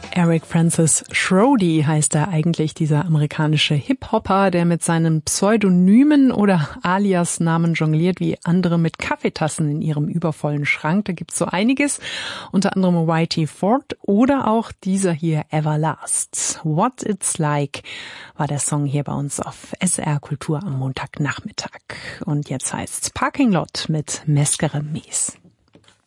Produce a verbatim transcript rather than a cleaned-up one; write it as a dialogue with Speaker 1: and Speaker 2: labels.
Speaker 1: Eric Francis Schrody heißt er eigentlich, dieser amerikanische Hip-Hopper, der mit seinen Pseudonymen oder Alias-Namen jongliert, wie andere mit Kaffeetassen in ihrem übervollen Schrank. Da gibt's so einiges, unter anderem Whitey Ford oder auch dieser hier Everlast. What It's Like war der Song hier bei uns auf S R Kultur am Montagnachmittag. Und jetzt heißt's Parking Lot mit Mescere Mies.